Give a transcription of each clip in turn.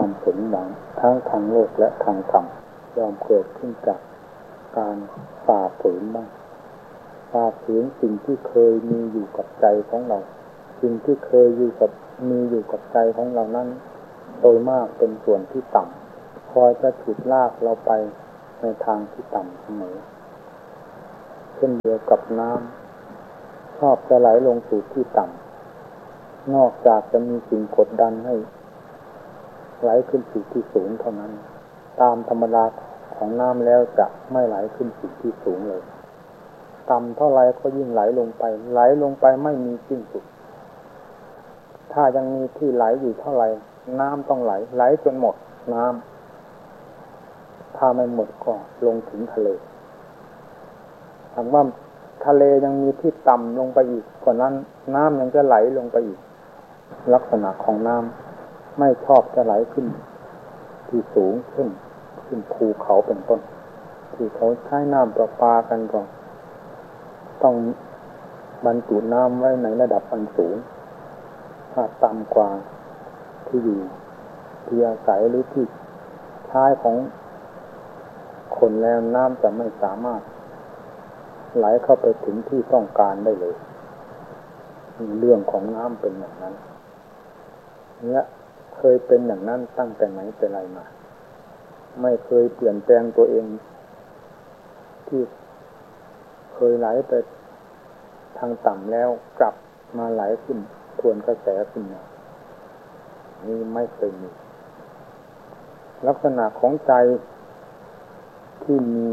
ความสมหวังทั้งทางโลกและทางธรรมย่อมเกิดขึ้นจากการฝ่าฝืนบ้างฝ่าฝืนสิ่งที่เคยมีอยู่กับใจของเราสิ่งที่เคยมีอยู่กับใจของเรานั้นโดยมากเป็นส่วนที่ต่ำคอยจะฉุดลากเราไปในทางที่ต่ำเสมอเช่นเดียวกับน้ำชอบจะไหลลงสู่ที่ต่ำนอกจากจะมีสิ่งกดดันให้ไหลขึ้นสู่ที่สูงเท่านั้นตามธรรมดาของน้ำแล้วจะไม่ไหลขึ้นสู่ที่สูงเลยต่ำเท่าไรก็ยิ่งไหลลงไปไม่มีสิ้นสุดถ้ายังมีที่ไหลอยู่เท่าไรน้ำต้องไหลจนหมดน้ำถ้าไม่หมดก็ลงถึงทะเลถามว่าทะเลยังมีที่ต่ำลงไปอีกกว่านั้นน้ำยังจะไหลลงไปอีกลักษณะของน้ำไม่ชอบจะไหลขึ้นที่สูงขึ้นภูเขาเป็นต้นที่เขาใช้น้ำประปากันก็ต้องบรรจุน้ำไว้ในระดับอันสูงถ้าต่ำกว่าที่อยู่ที่อาศัยหรือที่ใช้ของคนแล้วน้ำจะไม่สามารถไหลเข้าไปถึงที่ต้องการได้เลยเรื่องของน้ำเป็นอย่างนั้นและเคยเป็นอย่างนั้นตั้งแต่ไหนแต่ไรมาไม่เคยเปลี่ยนแปลงตัวเองที่เคยไหลไปทางต่ำแล้วกลับมาไหลขึ้นทวนกระแสขึ้นมานี่ไม่เคยมีลักษณะของใจที่มี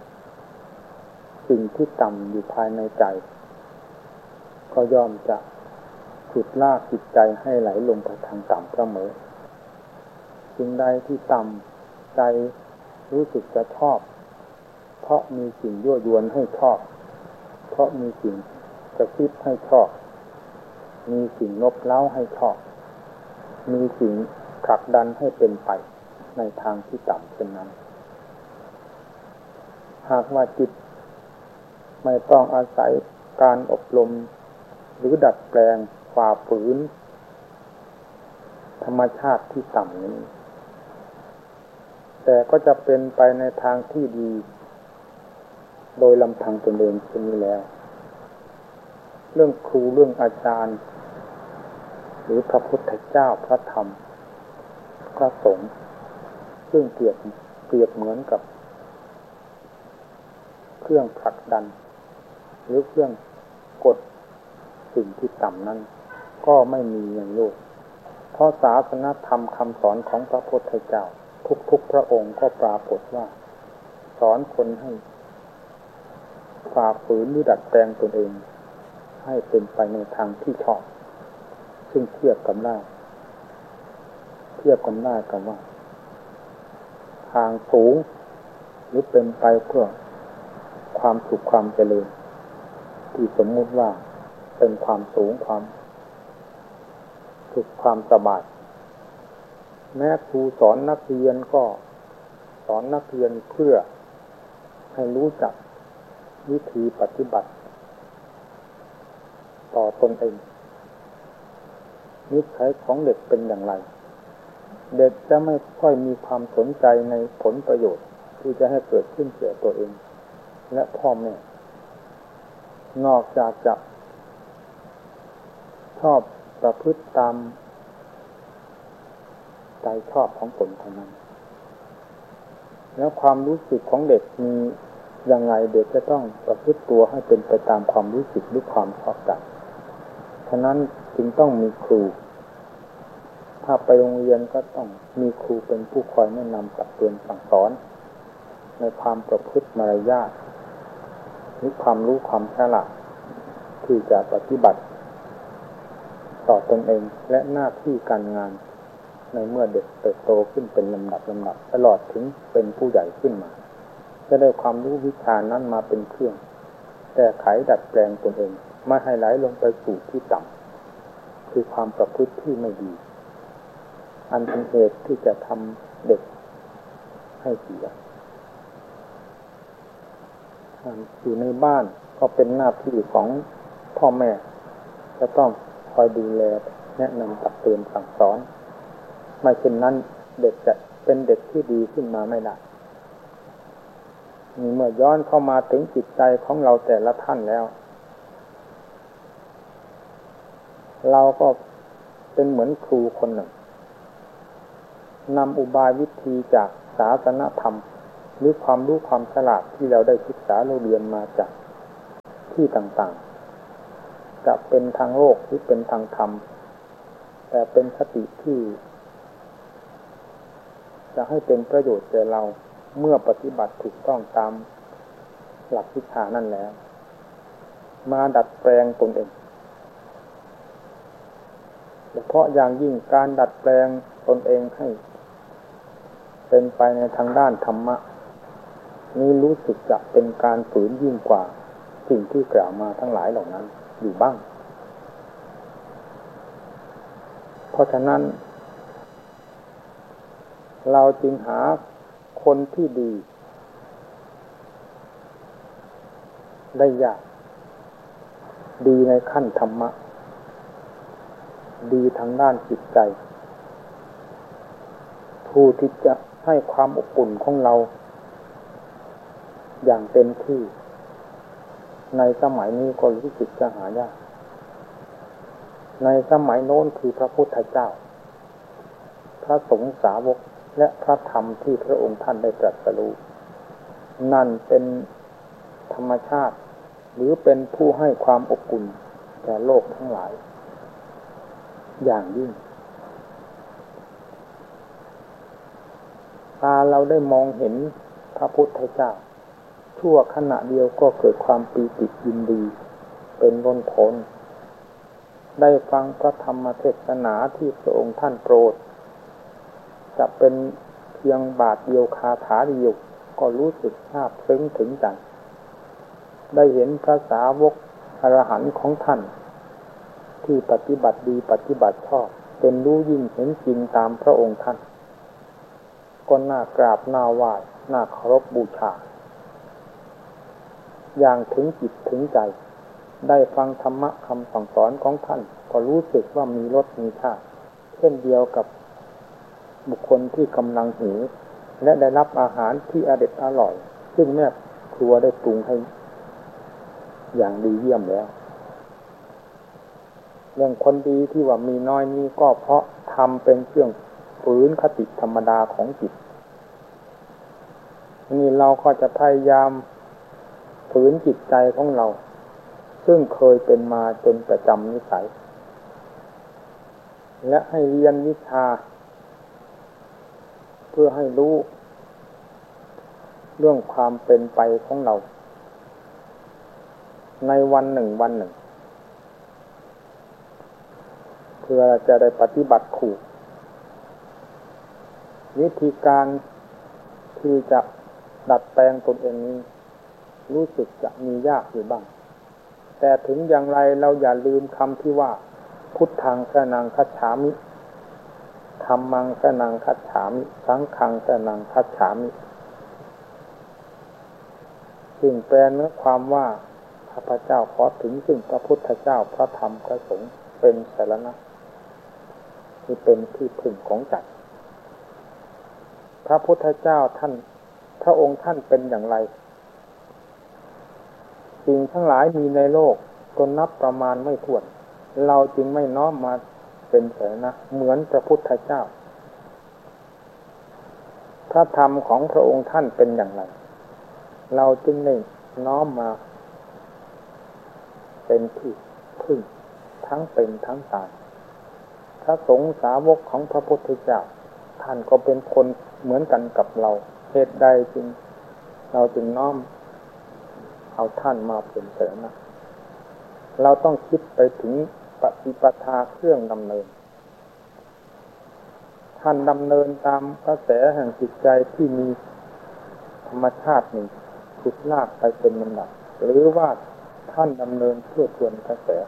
สิ่งที่ต่ำอยู่ภายในใจก็ย่อมจะฉุดลากจิตใจให้ไหลลงไปทางต่ำเสมอสิ่งใดที่ต่ำใจรู้สึกจะชอบเพราะมีสิ่งยั่วยวนให้ชอบเพราะมีสิ่งกระซิบให้ชอบมีสิ่งนบเล้าให้ชอบมีสิ่งผลักดันให้เป็นไปในทางที่ต่ำเช่นนั้นหากว่าจิตไม่ต้องอาศัยการอบรมหรือดัดแปลงฝ่าฝืนธรรมชาติที่ต่ำนี้แต่ก็จะเป็นไปในทางที่ดีโดยลำพังตนเองเช่นนี้แล้วเรื่องครูเรื่องอาจารย์หรือพระพุทธเจ้าพระธรรมพระสงฆ์ซึ่งเปรียบเหมือนกับเครื่องผลักดันหรือเครื่องกดสิ่งที่ต่ำนั้นก็ไม่มีในโลกเพราะศาสนธรรมคำสอนของพระพุทธเจ้าทุกพระองค์ก็ปรากฏว่าสอนคนให้ฝ่าฝืนหรือดัดแปลงตนเองให้เป็นไปในทางที่ชอบซึ่งเทียบกันได้กับว่าทางสูงหรือเป็นไปเพื่อความสุขความเจริญที่สมมุติว่าเป็นความสูงความสุขความสบายแม้ครูสอนนักเรียนก็สอนนักเรียนเพื่อให้รู้จักวิธีปฏิบัติต่อตนเองนิสัยของเด็กเป็นอย่างไรเด็กจะไม่ค่อยมีความสนใจในผลประโยชน์ที่จะให้เกิดขึ้นแก่ตัวเองและพ่อแม่นอกจากจะชอบประพฤติตามใจชอบของตนเท่านั้นแล้วความรู้สึกของเด็กมีอย่างไรเด็กจะต้องประพฤติตัวให้เป็นไปตามความรู้สึกหรือความชอบใจฉะนั้นจึงต้องมีครูถ้าไปโรงเรียนก็ต้องมีครูเป็นผู้คอยแนะนำตักเตือนสั่งสอนในความประพฤติมารยาทหรือความรู้ความฉลาดที่จะปฏิบัติต่อตนเองและหน้าที่การงานในเมื่อเด็กเติบโตขึ้นเป็นลำดับตลอดถึงเป็นผู้ใหญ่ขึ้นมาจะได้ความรู้วิชานั้นมาเป็นเครื่องแก้ไขดัดแปลงตนเองไม่ให้ไหลลงไปสู่ที่ต่ำคือความประพฤติที่ไม่ดีอันเป็นเหตุที่จะทำเด็กให้เสียอยู่ในบ้านก็เป็นหน้าที่ของพ่อแม่จะต้องคอยดูแลแนะนำตักเตือนสั่งสอนไม่เช่นนั้นเด็กจะเป็นเด็กที่ดีขึ้นมาไม่ได้เมื่อย้อนเข้ามาถึงจิตใจของเราแต่ละท่านแล้วเราก็เป็นเหมือนครูคนหนึ่งนำอุบายวิธีจากศาสนธรรมหรือความรู้ความฉลาดที่เราได้ศึกษาเรียนมาจากที่ต่างๆจะเป็นทางโลกหรือเป็นทางธรรมแต่เป็นคติที่จะให้เป็นประโยชน์แก่เราเมื่อปฏิบัติถูกต้องตามหลักวิชานั่นแล้วมาดัดแปลงตนเองเฉพาะอย่างยิ่งการดัดแปลงตนเองให้เป็นไปในทางด้านธรรมะนี้รู้สึกจะเป็นการฝืนยิ่งกว่าสิ่งที่กล่าวมาทั้งหลายเหล่านั้นอยู่บ้างเพราะฉะนั้นเราจึงหาคนที่ดีได้ยากดีในขั้นธรรมะดีทางด้านจิตใจผู้ที่จะให้ความอบอุ่นของเราอย่างเต็มที่ในสมัยนี้ก็รู้สึกจะหายากในสมัยโน้นคือพระพุทธเจ้าพระสงฆ์สาวกและพระธรรมที่พระองค์ท่านได้ตรัสรู้นั่นเป็นธรรมชาติหรือเป็นผู้ให้ความอบอุ่นแก่โลกทั้งหลายอย่างยิ่งตาเราได้มองเห็นพระพุทธเจ้าชั่วขณะเดียวก็เกิดความปีติยินดีเป็นล้นพ้นได้ฟังพระธรรมเทศนาที่พระองค์ท่านโปรดจะเป็นเพียงบาทเดียวคาถาเดียวก็รู้สึกซาบซึ้งถึงใจได้เห็นพระสาวกอรหันต์ของท่านที่ปฏิบัติดีปฏิบัติชอบเป็นรู้ยิ่งเห็นจริงตามพระองค์ท่านก็น่ากราบน่าไหว้น่าเคารพบูชาอย่างถึงจิตถึงใจได้ฟังธรรมะคำสั่งสอนของท่านก็รู้สึกว่ามีรสมีชาติเช่นเดียวกับบุคคลที่กำลังหิวและได้รับอาหารที่อร่อยซึ่งแม่ครัวได้ปรุงให้อย่างดีเยี่ยมแล้วเรื่องคนดีที่ว่ามีน้อยนี้ก็เพราะทำเป็นเครื่องฝืนคติธรรมดาของจิตนี่เราก็จะพยายามฝืนจิตใจของเราซึ่งเคยเป็นมาจนประจำนิสัยและให้เรียนวิชาเพื่อให้รู้เรื่องความเป็นไปของเราในวันหนึ่งวันหนึ่งเพื่อจะได้ปฏิบัติถูกวิธีการที่จะดัดแปลงตนเองนี้รู้สึกจะมียากอยู่บ้างแต่ถึงอย่างไรเราอย่าลืมคำที่ว่าพุทธังสรณังคัจฉามิธัมมังสรณังคัจฉามิสังฆังสรณังคัจฉามิซึ่งแปลเนื้อความว่าข้าพเจ้าขอถึงซึ่งพระพุทธเจ้าพระธรรมพระสงฆ์เป็นสรณะที่เป็นที่พึ่งของใจพระพุทธเจ้าท่านพระองค์ท่านเป็นอย่างไรสิ่งทั้งหลายมีในโลกจนนับประมาณไม่ถ้วนเราจึงไม่น้อมมาเป็นสรณะเหมือนพระพุทธเจ้าพระธรรมของพระองค์ท่านเป็นอย่างไรเราจึงได้น้อมมาเป็นที่พึ่งทั้งเป็นทั้งตายพระสงฆ์สาวกของพระพุทธเจ้าท่านก็เป็นคนเหมือนกันกับเราเหตุใดจึงเราจึงน้อมเอาท่านมาเป็นสรณะเราต้องคิดไปถึงปฏิปทาเครื่องดำเนินท่านดำเนินตามกระแสแห่งจิตใจที่มีธรรมชาติหนึ่งขุดลากไปเป็นลำดับหรือว่าท่านดำเนินเพื่อทวนกระแส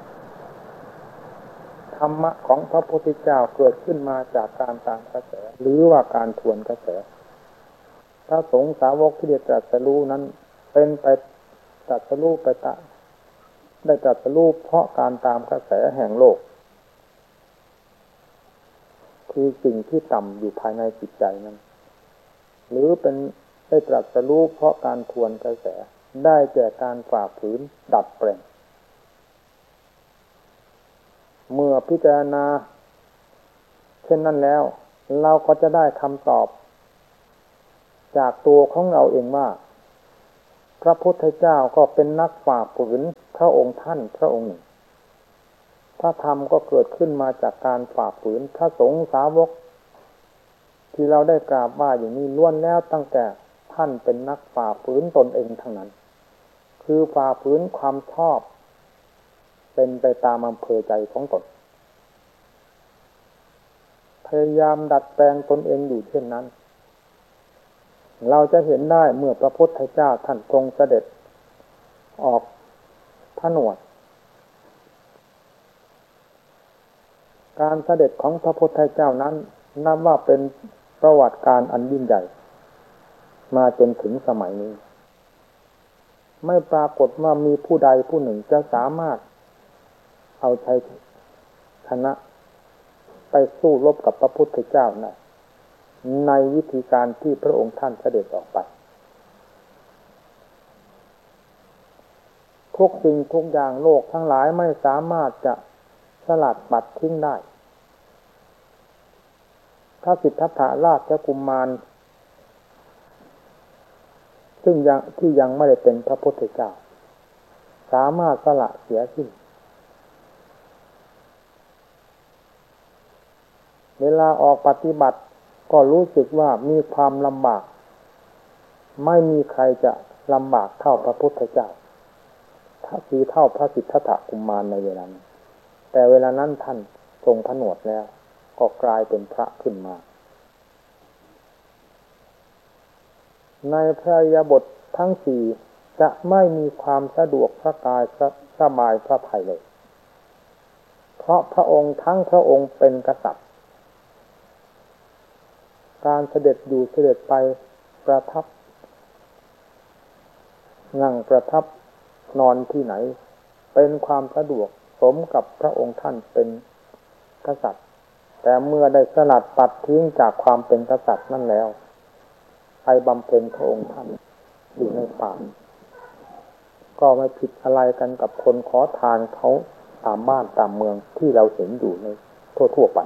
ธรรมะของพระพุทธเจ้าเกิดขึ้นมาจากการตามกระแสหรือว่าการทวนกระแสพระสงฆ์สาวกที่ได้ตรัสรู้นั้นเป็นไปตรัสรู้ไปได้ตรัสรู้เพราะการตามกระแสแห่งโลกคือสิ่งที่ต่ำอยู่ภายในจิตใจนั้นหรือเป็นได้ตรัสรู้เพราะการทวนกระแสได้แก่การฝ่าฝืนดัดแปลงเมื่อพิจารณาเช่นนั้นแล้วเราก็จะได้คำตอบจากตัวของเราเองว่าพระพุทธเจ้าก็เป็นนักฝ่าฝืนพระองค์ท่านพระองค์หนึ่งพระธรรมก็เกิดขึ้นมาจากการฝ่าฝืนพระสงฆ์สาวกที่เราได้กราบว่าอย่างนี้ล้วนแล้วตั้งแต่ท่านเป็นนักฝ่าฝืนตนเองทั้งนั้นคือฝ่าฝืนความชอบเป็นไปตามอำเภอใจของตนพยายามดัดแปลงตนเองอยู่เช่นนั้นเราจะเห็นได้เมื่อพระพุทธเจ้าท่านทรงเสด็จออกผนวดการเสด็จของพระพุทธเจ้านั้นนับว่าเป็นประวัติการอันยิ่งใหญ่มาจนถึงสมัยนี้ไม่ปรากฏว่ามีผู้ใดผู้หนึ่งจะสามารถเอาชัยชนะไปสู้รบกับพระพุทธเจ้าได้ในวิธีการที่พระองค์ท่านเสด็จออกไปทุกสิ่งทุกอย่างโลกทั้งหลายไม่สามารถจะสลัดปัดทิ้งได้พระสิทธัตถราชกุมารซึ่งยังไม่ได้เป็นพระพุทธเจ้าสามารถสละเสียสิ้นเวลาออกปฏิบัติก็รู้สึกว่ามีความลำบากไม่มีใครจะลำบากเท่าพระพุทธเจ้าคือเท่าพระสิทธัตถกุมารในเวลานั้นแต่เวลานั้นท่านทรงผนวดแล้วก็กลายเป็นพระขึ้นมาในพระอิริยาบถทั้งสี่จะไม่มีความสะดวกพระกายสบายพระทัยเลยเพราะพระองค์ทั้งพระองค์เป็นกษัตริย์การเสด็จอยู่เสด็จไปประทับนั่งประทับนอนที่ไหนเป็นความสะดวกสมกับพระองค์ท่านเป็นกษัตริย์แต่เมื่อได้สลัดปัดทิ้งจากความเป็นกษัตริย์นั่นแล้วไปบำเพ็ญพระองค์ท่านอยู่ในป่าก็ไม่ผิดอะไรกันกับคนขอทานเขาตามบ้านตามเมืองที่เราเห็นอยู่ในทั่วไป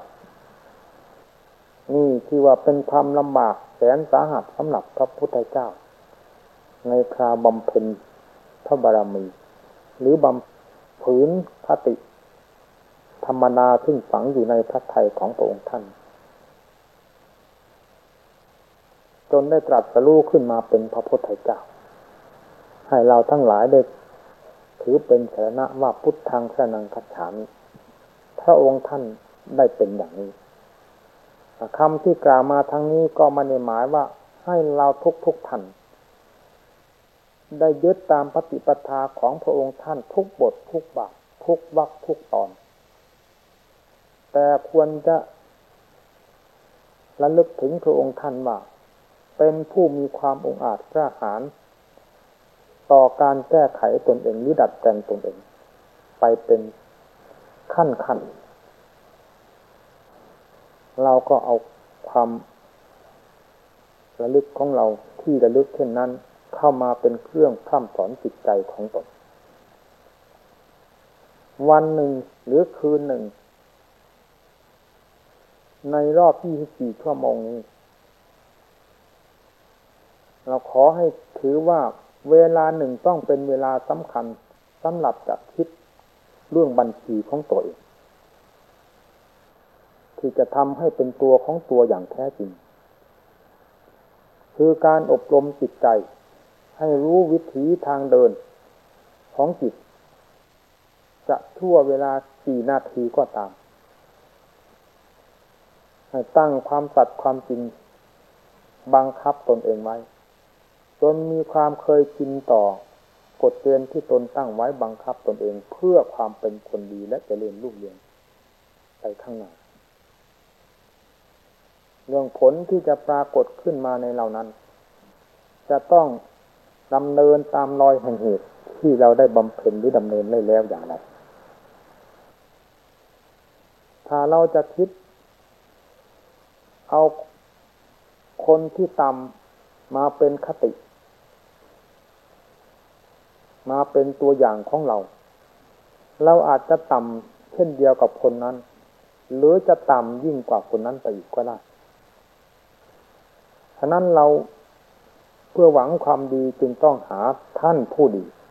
นี่ที่ว่าเป็นความลำบากแสนสาหัสสำหรับพระพุทธเจ้าในคราบำเพ็ญพระบารมีหรือบำเพ็ญคติธรรมนาซึ่งฝังอยู่ในพระทัยของพระองค์ท่านจนได้ตรัสรู้ขึ้นมาเป็นพระพุทธเจ้าให้เราทั้งหลายได้ถือเป็นสรณะว่าพุทธังสรณังคัจฉามิพระองค์ท่านได้เป็นอย่างนี้คำที่กล่าวมาทั้งนี้ก็ไม่ได้หมายว่าให้เราทุกท่านได้ยึดตามปฏิปทาของพระองค์ท่านทุกบททุกบาททุกวรรคทุกตอนแต่ควรจะระลึกถึงพระองค์ท่านว่าเป็นผู้มีความองอาจกล้าหาญต่อการแก้ไขตนเองหรือดัดแปลงตนเองไปเป็นขั้นเราก็เอาความระลึกของเราที่ระลึกเช่นนั้นเข้ามาเป็นเครื่องพร่ำสอนจิตใจของตนวันหนึ่งหรือคืนหนึ่งในรอบ24 ชั่วโมงนี้เราขอให้ถือว่าเวลาหนึ่งต้องเป็นเวลาสำคัญสำหรับจะคิดเรื่องบัญชีของตัวเองที่จะทำให้เป็นตัวของตัวอย่างแท้จริงคือการอบรมจิตใจให้รู้วิถีทางเดินของจิตจะชั่วเวลากี่นาทีก็ตามให้ตั้งความสัตย์ความจริงบังคับตนเองไว้จนมีความเคยชินต่อกฎเกณฑ์ที่ตนตั้งไว้บังคับตนเองเพื่อความเป็นคนดีและเจริญรุ่งเรืองไปข้างหน้าเรื่องผลที่จะปรากฏขึ้นมาในเรานั้นจะต้องดำเนินตามรอยแห่งเหตุที่เราได้บำเพ็ญหรือดำเนินได้แล้วอย่างไรถ้าเราจะคิดเอาคนที่ต่ำมาเป็นคติมาเป็นตัวอย่างของเราเราอาจจะต่ำเช่นเดียวกับคนนั้นหรือจะต่ำยิ่งกว่าคนนั้นไปอีกก็ได้ฉะนั้นเราเพื่อหวังความดีจึงต้องหาท่านผู้ดี